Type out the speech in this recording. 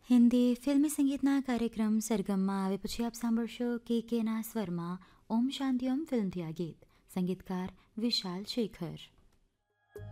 હિન્દી ફિલ્મી સંગીતના કાર્યક્રમ સરગમમાં આવે પછી આપ સાંભળશો કેના સ્વરમાં ઓમ શાંતિ ઓમ ફિલ્મથી આ ગીત. સંગીતકાર વિશાલ શેખર.